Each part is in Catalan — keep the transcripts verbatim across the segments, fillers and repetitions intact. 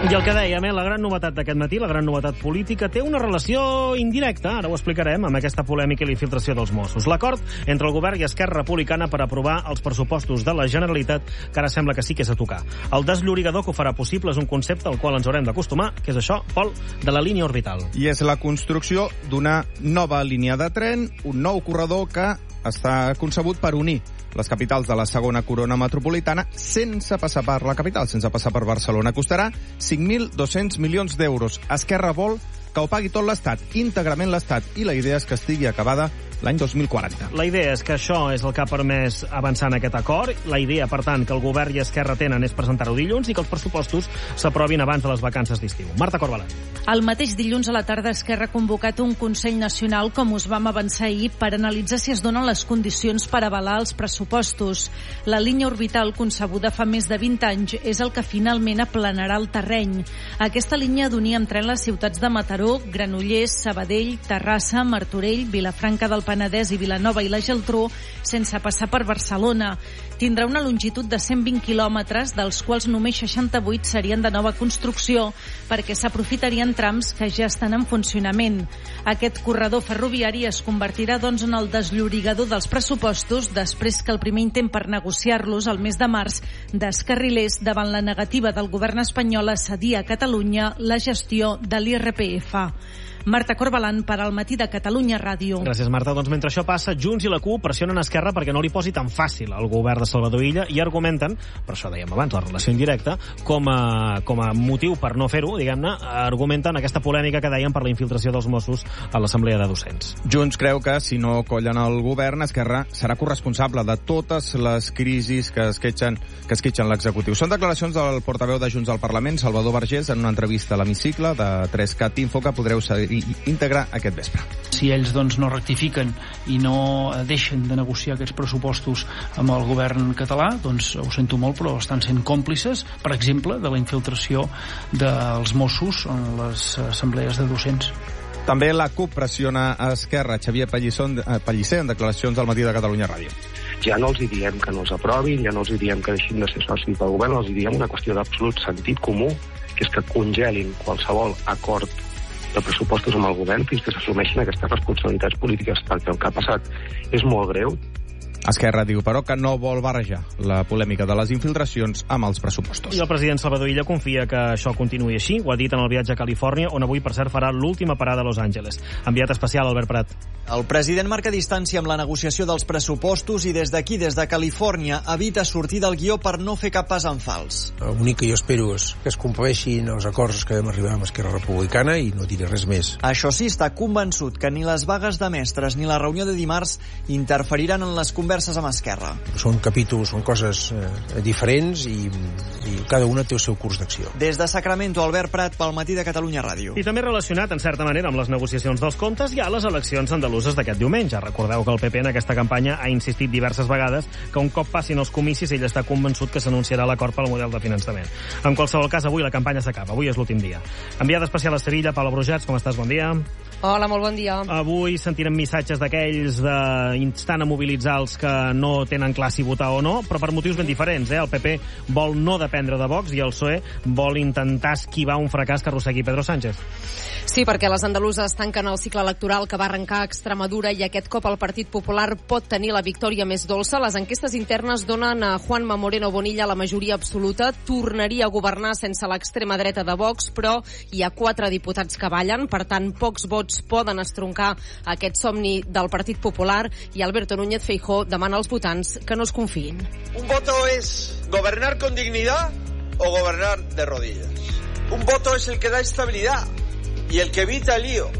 I el que dèiem, eh, la gran novetat d'aquest matí, la gran novetat política, té una relació indirecta, ara ho explicarem, amb aquesta polèmica i la infiltració dels Mossos. L'acord entre el govern i Esquerra Republicana per aprovar els pressupostos de la Generalitat, que ara sembla que sí que és a tocar. El desllorigador que ho farà possible és un concepte al qual ens haurem d'acostumar, que és això, Pol, de la línia orbital. I és la construcció d'una nova línia de tren, un nou corredor que està concebut per unir les capitals de la segona corona metropolitana sense passar per la capital, sense passar per Barcelona. Costarà cinc mil dos-cents milions d'euros. Esquerra vol que ho pagui tot l'Estat, íntegrament l'Estat, i la idea és que estigui acabada l'any dos mil quaranta. La idea és que això és el que ha permès avançar en aquest acord. La idea, per tant, que el govern i Esquerra tenen és presentar-ho dilluns i que els pressupostos s'aprovin abans de les vacances d'estiu. Marta Corbalán. El mateix dilluns a la tarda Esquerra ha convocat un Consell Nacional, com us vam avançar ahir, per analitzar si es donen les condicions per avalar els pressupostos. La línia orbital, concebuda fa més de vint anys, és el que finalment aplanarà el terreny. Aquesta línia d'unir amb tren les ciutats de Mataró, Granollers, Sabadell, Terrassa, Martorell, Vilafranca del Penedès i Vilanova i la Geltrú, sense passar per Barcelona. Tindrà una longitud de cent vint quilòmetres, dels quals només seixanta-vuit serien de nova construcció, perquè s'aprofitarien trams que ja estan en funcionament. Aquest corredor ferroviari es convertirà, doncs, en el desllorigador dels pressupostos després que el primer intent per negociar-los el mes de març descarrilés davant la negativa del govern espanyol a cedir a Catalunya la gestió de l'I R P F. Marta Corbalán per al Matí de Catalunya Ràdio. Gràcies, Marta. Doncs mentre això passa, Junts i la C U pressionen Esquerra perquè no li posi tan fàcil al govern de Salvador Illa i argumenten, per això dèiem abans, la relació indirecta, com a, com a motiu per no fer-ho, diguem-ne, argumenten aquesta polèmica que dèiem per la infiltració dels Mossos a l'Assemblea de Docents. Junts creu que si no collen el govern, Esquerra serà corresponsable de totes les crisis que esquitxen, que esquitxen l'executiu. Són declaracions del portaveu de Junts al Parlament, Salvador Vergés, en una entrevista a l'Hemicicle de tres cat Info, que podreu seguir i integrar aquest vespre. Si ells doncs no rectifiquen i no deixen de negociar aquests pressupostos amb el govern català, doncs ho sento molt, però estan sent còmplices, per exemple, de la infiltració dels Mossos en les assemblees de docents. També la C U P pressiona a Esquerra. Xavier Pellicer, en declaracions al Matí de Catalunya Ràdio. Ja no els diem que no els aprovin, ja no els diem que deixin de ser socis del govern, els diem una qüestió d'absolut sentit comú, que és que congelin qualsevol acord de pressupostos amb el govern fins que s'assumeixin aquestes responsabilitats polítiques, perquè el que ha passat és molt greu. Esquerra diu, però, que no vol barrejar la polèmica de les infiltracions amb els pressupostos. I el president Salvador Illa confia que això continuï així. Ho ha dit en el viatge a Califòrnia, on avui, per cert, farà l'última parada a Los Angeles. Enviat especial, Albert Prat. El president marca distància amb la negociació dels pressupostos i des d'aquí, des de Califòrnia, evita sortir del guió per no fer cap pas en fals. L'únic que jo espero és que es compleixin els acords que vam arribar amb Esquerra Republicana i no diré res més. Això sí, està convençut que ni les vagues de mestres ni la reunió de dimarts interferiran en les converses amb Esquerra. Són capítols, són coses eh, diferents i, i cada una té el seu curs d'acció. Des de Sacramento, Albert Prat, pel Matí de Catalunya Ràdio. I també relacionat, en certa manera, amb les negociacions dels comptes, hi ha les eleccions andaluses d'aquest diumenge. Recordeu que el P P en aquesta campanya ha insistit diverses vegades que un cop passin els comicis ell està convençut que s'anunciarà l'acord pel model de finançament. En qualsevol cas, avui la campanya s'acaba. Avui és l'últim dia. Enviada especial a Sevilla, Paula Brujats, com estàs? Bon dia. Hola, molt bon dia. Avui sentirem missatges d'aquells d'instant a mobilitzar els que no tenen clar si votar o no, però per motius ben diferents. Eh? El P P vol no dependre de Vox i el P S O E vol intentar esquivar un fracàs que arrossegui Pedro Sánchez. Sí, perquè les andaluses tanquen el cicle electoral que va arrencar a Extremadura i aquest cop el Partit Popular pot tenir la victòria més dolça. Les enquestes internes donen a Juanma Moreno Bonilla la majoria absoluta. Tornaria a governar sense l'extrema dreta de Vox, però hi ha quatre diputats que ballen, per tant, pocs vots poden estroncar aquest somni del Partit Popular i Alberto Núñez Feijóo demana als votants que no es confiïn. Un voto es gobernar con dignidad o gobernar de rodillas. Un voto es el que da estabilidad y el que evita el lío.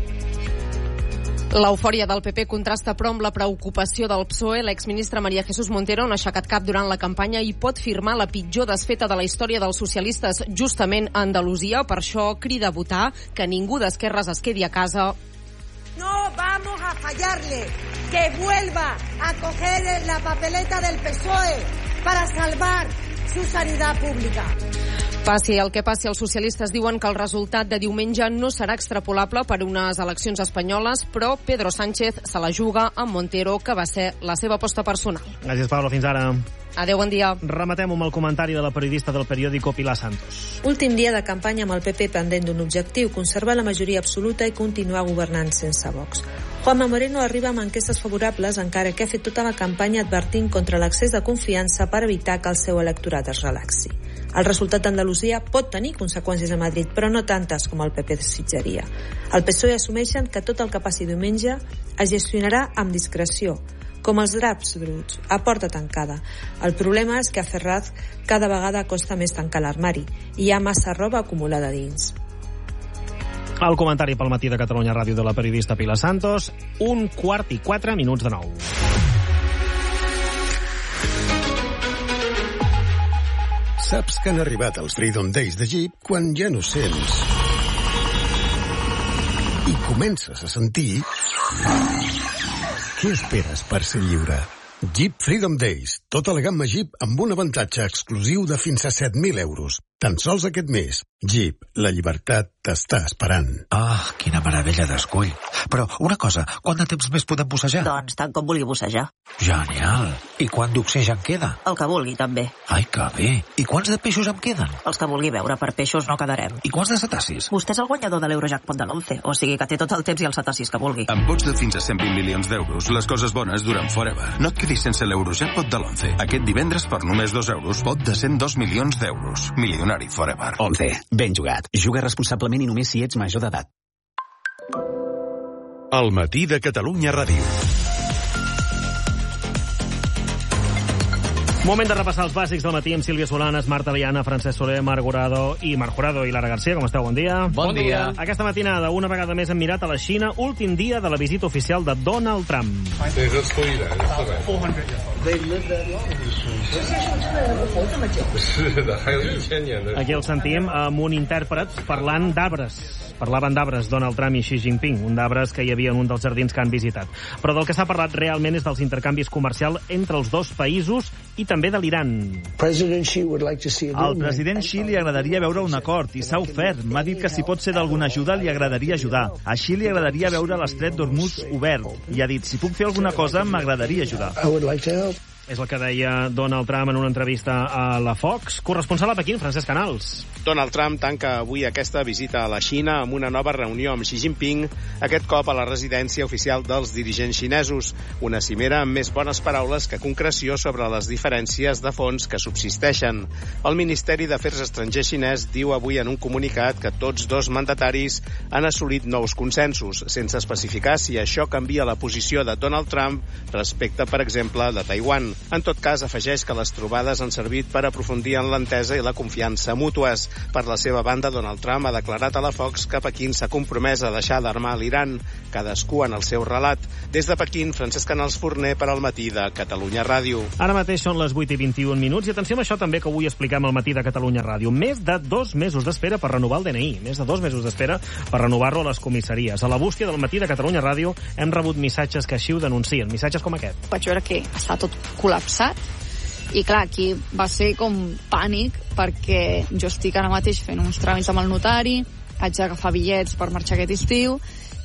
L'eufòria del P P contrasta però amb la preocupació del P S O E. L'exministre María Jesús Montero no ha aixecat cap durant la campanya i pot firmar la pitjor desfeta de la història dels socialistes justament a Andalusia. Per això crida a votar, que ningú d'esquerres es quedi a casa. No vamos a fallarle, que vuelva a coger la papeleta del P S O E para salvar su sanidad pública. Passi el que passi, els socialistes diuen que el resultat de diumenge no serà extrapolable per unes eleccions espanyoles, però Pedro Sánchez se la juga amb Montero, que va ser la seva aposta personal. Gràcies, Pablo. Fins ara. Adéu, bon dia. Rematem amb el comentari de la periodista del periòdico Pilar Santos. Últim dia de campanya amb el P P pendent d'un objectiu, conservar la majoria absoluta i continuar governant sense Vox. Juanma Moreno arriba amb enquestes favorables, encara que ha fet tota la campanya advertint contra l'excés de confiança per evitar que el seu electorat es relaxi. El resultat d'Andalusia pot tenir conseqüències a Madrid, però no tantes com el P P desitjaria. El P S O E assumeixen que tot el que passi diumenge es gestionarà amb discreció, com els draps bruts, a porta tancada. El problema és que a Ferraz cada vegada costa més tancar l'armari i hi ha massa roba acumulada dins. El comentari pel matí de Catalunya Ràdio de la periodista Pilar Santos, un quart i quatre minuts de nou. Saps que han arribat els Freedom Days de Jeep quan ja no sents i comences a sentir. Què esperes per ser lliure? Jeep Freedom Days. Tota la gamma Jeep amb un avantatge exclusiu de fins a set mil euros. Tan sols aquest mes. Jeep, la llibertat t'està esperant. Ah, quina meravella d'escull. Però, una cosa, quant de temps més podem bussejar? Doncs tant com vulgui bussejar. Genial. I quant d'oxigen queda? El que vulgui, també. Ai, que bé. I quants de peixos em queden? Els que vulgui veure, per peixos no quedarem. I quants de cetacis? Vostè és el guanyador de l'Eurojackpot de l'once, o sigui que té tot el temps i els cetacis que vulgui. Amb vots de fins a cent vint milions d'euros, les coses bones duren forever. No et quedis sense l'Eurojackpot de l'once. Aquest divendres, per només dos euros, pot de cent dos milions d'euros. Milionari forever. once. Ben jugat. Juga responsablement i només si ets major d'edat. El matí de Catalunya Ràdio. Moment de repassar els bàsics del matí amb Sílvia Solanes, Marta Viana, Francesc Soler, Marc Jurado i Marc Jurado i Lara Garcia. Com esteu? Bon dia. Bon, bon dia. dia. Aquesta matinada, una vegada més hem mirat a la Xina, últim dia de la visita oficial de Donald Trump. Aquí el sentim amb un intèrpret parlant d'arbres. Parlaven d'arbres, Donald Trump i Xi Jinping, un d'arbres que hi havia en un dels jardins que han visitat. Però del que s'ha parlat realment és dels intercanvis comercials entre els dos països i també de l'Iran. Al president Xi li agradaria veure un acord i s'ha ofert. M'ha dit que si pot ser d'alguna ajuda li agradaria ajudar. A Xi li agradaria veure l'estret d'Hormuz obert i ha dit, si puc fer alguna cosa m'agradaria ajudar. És el que deia Donald Trump en una entrevista a la Fox. Corresponsal a Pequín, Francesc Canals. Donald Trump tanca avui aquesta visita a la Xina amb una nova reunió amb Xi Jinping, aquest cop a la residència oficial dels dirigents xinesos. Una cimera amb més bones paraules que concreció sobre les diferències de fons que subsisteixen. El Ministeri d'Afers Estrangers xinès diu avui en un comunicat que tots dos mandataris han assolit nous consensos, sense especificar si això canvia la posició de Donald Trump respecte, per exemple, de Taiwan. En tot cas, afegeix que les trobades han servit per aprofundir en l'entesa i la confiança mútues. Per la seva banda, Donald Trump ha declarat a la Fox que Pequín s'ha compromès a deixar d'armar l'Iran, cadascú en el seu relat. Des de Pequín, Francesc Canals Forner per al matí de Catalunya Ràdio. Ara mateix són les vuit i vint-i-un minuts i atenció amb això també que avui expliquem al matí de Catalunya Ràdio. Més de dos mesos d'espera per renovar el D N I. Més de dos mesos d'espera per renovar-lo a les comissaries. A la bústia del matí de Catalunya Ràdio hem rebut missatges que així ho denuncien. Missatges com aquest. Vaig veure que està tot col·lapsat i clar, aquí va ser com pànic perquè jo estic ara mateix fent uns tràmits amb el notari, haig d'agafar bitllets per marxar aquest estiu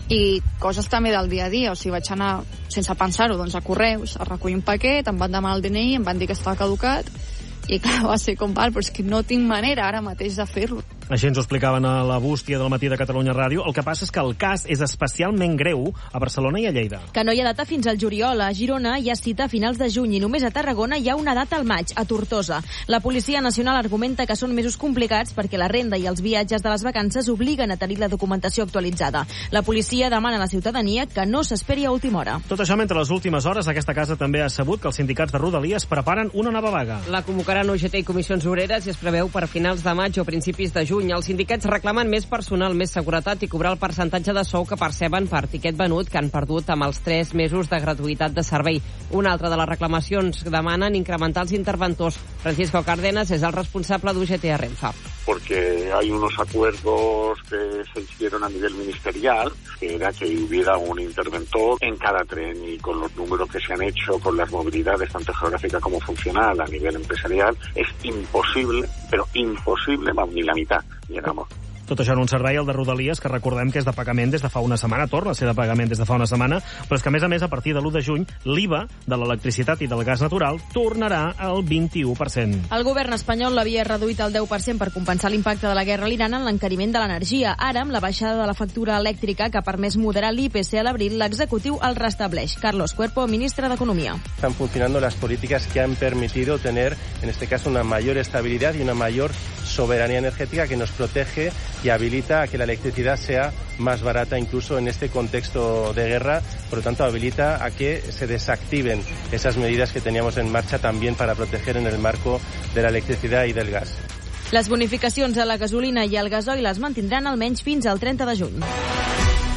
i coses també del dia a dia, o sigui, vaig anar sense pensar-ho, doncs a Correus a recollir un paquet, em van demanar el D N I, em van dir que estava caducat i clar, va ser com val, però és que no tinc manera ara mateix de fer-lo. Així ens ho explicaven a la bústia del matí de Catalunya Ràdio. El que passa és que el cas és especialment greu a Barcelona i a Lleida. Que no hi ha data fins al juliol. A Girona hi ha cita a finals de juny i només a Tarragona hi ha una data al maig, a Tortosa. La Policia Nacional argumenta que són mesos complicats perquè la renda i els viatges de les vacances obliguen a tenir la documentació actualitzada. La policia demana a la ciutadania que no s'esperi a última hora. Tot això mentre les últimes hores aquesta casa també ha sabut que els sindicats de Rodalies preparen una nova vaga. La convocaran U G T i Comissions Obreres i es preveu per finals de maig o principis de juny. Els sindicats reclamen més personal, més seguretat i cobrar el percentatge de sou que perceben per tiquet venut que han perdut amb els tres mesos de gratuïtat de servei. Una altra de les reclamacions demanen incrementar els interventors. Francisco Cárdenas és el responsable d'U G T a Renfe. porque hay unos acuerdos que se hicieron a nivel ministerial, que era que hubiera un interventor en cada tren, y con los números que se han hecho, con las movilidades tanto geográfica como funcional a nivel empresarial, es imposible, pero imposible, vamos, ni la mitad llegamos. Tot això en un servei, el de Rodalies, que recordem que és de pagament des de fa una setmana, torna a ser de pagament des de fa una setmana, però és que, a més a més, a partir de l'u de juny, l'I V A de l'electricitat i del gas natural tornarà al vint-i-u per cent. El govern espanyol l'havia reduït al deu per cent per compensar l'impacte de la guerra a l'Iran en l'encariment de l'energia. Ara, amb la baixada de la factura elèctrica que ha permès moderar l'I P C a l'abril, l'executiu el restableix. Carlos Cuerpo, ministre d'Economia. Están funcionando las políticas que han permitido tener, en este caso, una mayor estabilidad y una mayor soberanía energética que nos protege y habilita a que la electricidad sea más barata incluso en este contexto de guerra. Por lo tanto, habilita a que se desactiven esas medidas que teníamos en marcha también para proteger en el marco de la electricidad y del gas. Les bonificacions a la gasolina i al gasoil es mantindran almenys fins al trenta de juny.